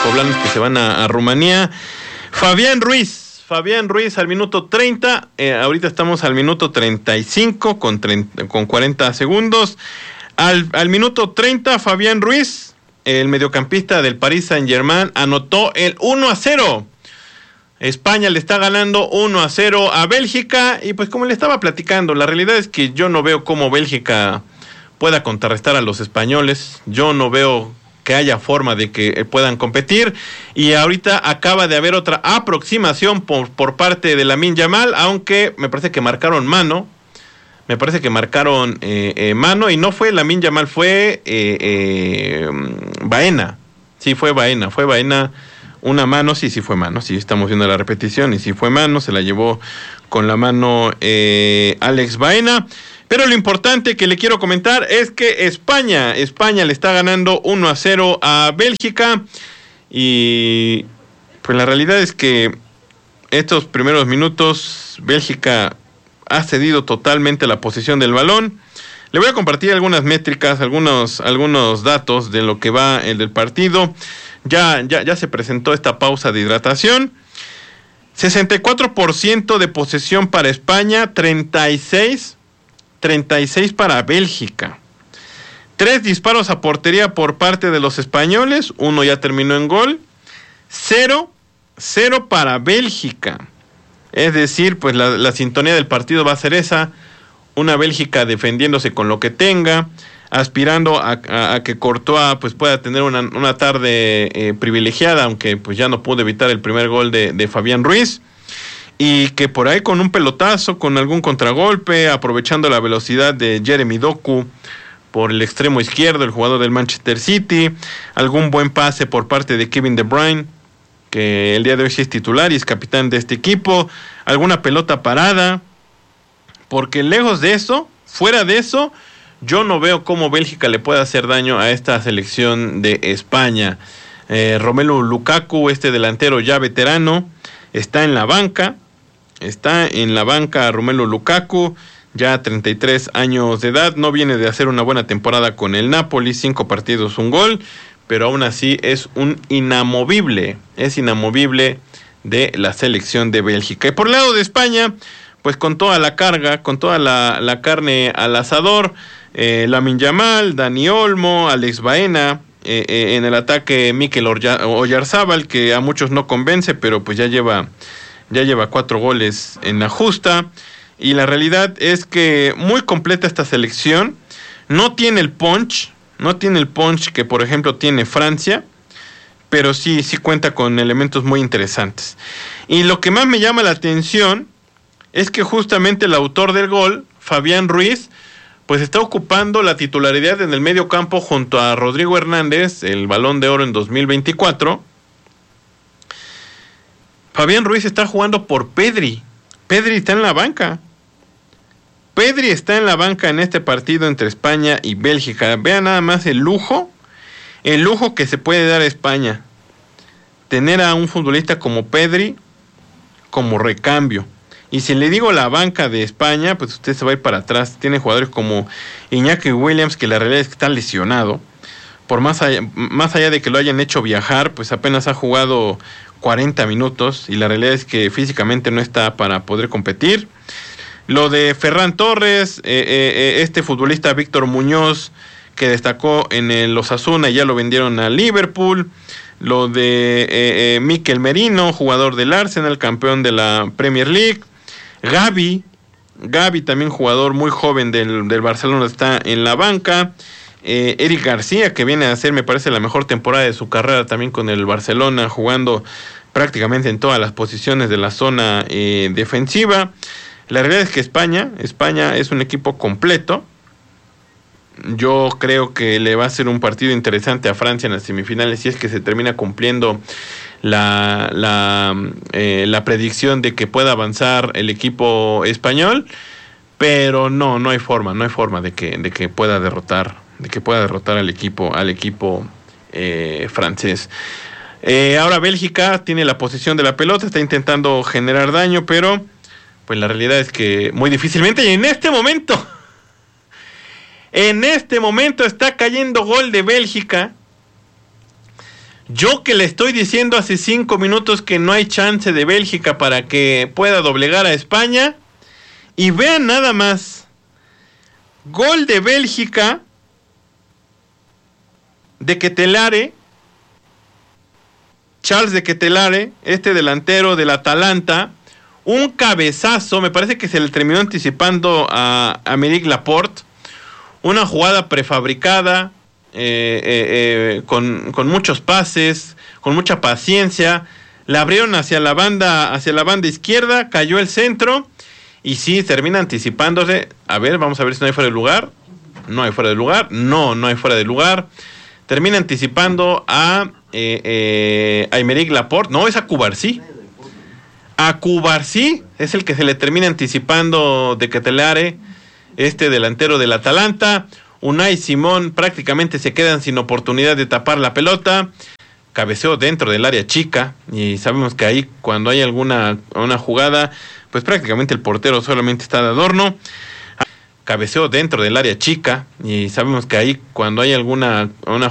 poblanos que se van a Rumanía. Fabián Ruiz al minuto 30, ahorita estamos al minuto 35 con 40 segundos. Al minuto 30, Fabián Ruiz, el mediocampista del Paris Saint-Germain, anotó el 1-0. España le está ganando 1-0 a Bélgica, y pues como le estaba platicando, la realidad es que yo no veo cómo Bélgica pueda contrarrestar a los españoles. Yo no veo que haya forma de que puedan competir, y ahorita acaba de haber otra aproximación por parte de Lamine Yamal, aunque me parece que marcaron mano. Y no fue Lamine Yamal, fue Baena. Sí, fue Baena. Una mano, sí fue mano, sí, estamos viendo la repetición, y sí fue mano, se la llevó con la mano Alex Baena. Pero lo importante que le quiero comentar es que España le está ganando 1-0 a Bélgica, y pues la realidad es que estos primeros minutos Bélgica ha cedido totalmente la posesión del balón. Le voy a compartir algunas métricas, algunos datos de lo que va el del partido. Ya se presentó esta pausa de hidratación. 64% de posesión para España, 36 para Bélgica. 3 disparos a portería por parte de los españoles, 1 ya terminó en gol. 0 para Bélgica. Es decir, pues la sintonía del partido va a ser esa: una Bélgica defendiéndose con lo que tenga, aspirando a que Courtois pues pueda tener una tarde privilegiada, aunque pues ya no pudo evitar el primer gol de Fabián Ruiz, y que por ahí con un pelotazo, con algún contragolpe, aprovechando la velocidad de Jeremy Doku por el extremo izquierdo, el jugador del Manchester City, algún buen pase por parte de Kevin De Bruyne, que el día de hoy sí es titular y es capitán de este equipo, alguna pelota parada, porque lejos de eso, fuera de eso, yo no veo cómo Bélgica le pueda hacer daño a esta selección de España. Romelu Lukaku, este delantero ya veterano, está en la banca Romelu Lukaku, ya 33 años de edad, no viene de hacer una buena temporada con el Napoli, 5 partidos, 1 gol, pero aún así es inamovible de la selección de Bélgica. Y por el lado de España, pues con toda la carga, con toda la carne al asador, Lamine Yamal, Dani Olmo, Alex Baena, en el ataque Mikel Oyarzabal, que a muchos no convence, pero pues ya lleva 4 goles en la justa, y la realidad es que muy completa esta selección. No tiene el punch que por ejemplo tiene Francia, pero sí cuenta con elementos muy interesantes. Y lo que más me llama la atención es que justamente el autor del gol, Fabián Ruiz, pues está ocupando la titularidad en el medio campo junto a Rodrigo Hernández, el Balón de Oro en 2024. Fabián Ruiz está jugando por Pedri. Pedri está en la banca. Pedri está en la banca en este partido entre España y Bélgica. Vean nada más el lujo que se puede dar a España. Tener a un futbolista como Pedri como recambio. Y si le digo la banca de España, pues usted se va a ir para atrás. Tiene jugadores como Iñaki Williams, que la realidad es que está lesionado. Por más allá de que lo hayan hecho viajar, pues apenas ha jugado 40 minutos. Y la realidad es que físicamente no está para poder competir. Lo de Ferran Torres, este futbolista Víctor Muñoz, que destacó en el Osasuna y ya lo vendieron a Liverpool. Lo de Mikel Merino, jugador del Arsenal, campeón de la Premier League. Gavi también jugador muy joven del Barcelona, está en la banca. Eric García, que viene a hacer, me parece, la mejor temporada de su carrera también con el Barcelona, jugando prácticamente en todas las posiciones de la zona defensiva. La realidad es que España es un equipo completo. Yo creo que le va a ser un partido interesante a Francia en las semifinales, si es que se termina cumpliendo la predicción de que pueda avanzar el equipo español, pero no hay forma de que pueda derrotar al equipo francés. Ahora Bélgica tiene la posesión de la pelota, está intentando generar daño, pero pues la realidad es que muy difícilmente. Y en este momento está cayendo gol de Bélgica. Yo que le estoy diciendo hace 5 minutos que no hay chance de Bélgica para que pueda doblegar a España. Y vean nada más. Gol de Bélgica. De Ketelare. Charles de Ketelare, este delantero del Atalanta. Un cabezazo, me parece que se le terminó anticipando a Aymeric Laporte. Una jugada prefabricada. Con muchos pases, con mucha paciencia, la abrieron hacia la banda izquierda, cayó el centro y sí, termina anticipándose. A ver, vamos a ver si no hay fuera de lugar. No hay fuera de lugar, no hay fuera de lugar. Termina anticipando a Aymeric Laporte, no, es a Cubarsí. A Cubarsí es el que se le termina anticipando de Ketelare, este delantero del Atalanta. Unai Simón prácticamente se quedan sin oportunidad de tapar la pelota. Cabeceó dentro del área chica. Y sabemos que ahí cuando hay una jugada, pues prácticamente el portero solamente está de adorno. Cabeceó dentro del área chica. Y sabemos que ahí cuando hay una